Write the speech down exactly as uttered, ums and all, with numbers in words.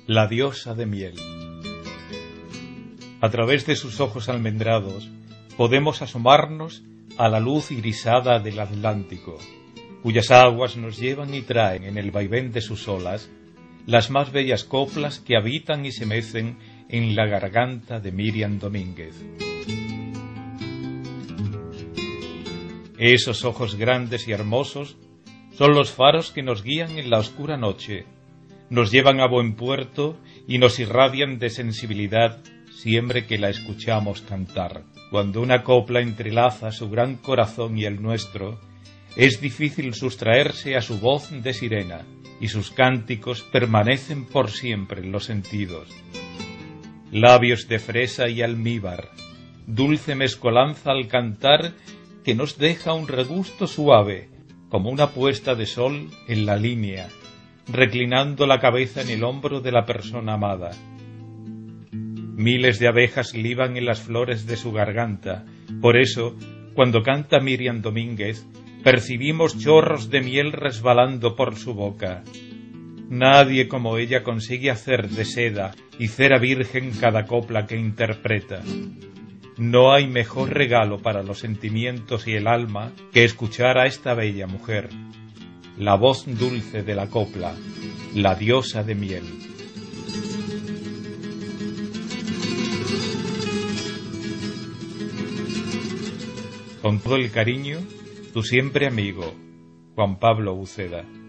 la diosa de miel. A través de sus ojos almendrados podemos asomarnos a la luz irisada del Atlántico, cuyas aguas nos llevan y traen en el vaivén de sus olas las más bellas coplas que habitan y se mecen en la garganta de Miriam Domínguez. Esos ojos grandes y hermosos son los faros que nos guían en la oscura noche, nos llevan a buen puerto y nos irradian de sensibilidad siempre que la escuchamos cantar. Cuando una copla entrelaza su gran corazón y el nuestro, es difícil sustraerse a su voz de sirena, y sus cánticos permanecen por siempre en los sentidos. Labios de fresa y almíbar, dulce mezcolanza al cantar que nos deja un regusto suave, como una puesta de sol en la línea, reclinando la cabeza en el hombro de la persona amada. Miles de abejas liban en las flores de su garganta, por eso, cuando canta Miriam Domínguez, percibimos chorros de miel resbalando por su boca. Nadie como ella consigue hacer de seda y cera virgen cada copla que interpreta. No hay mejor regalo para los sentimientos y el alma que escuchar a esta bella mujer, la voz dulce de la copla, la diosa de miel. Con todo el cariño, tu siempre amigo, Juan Pablo Uceda.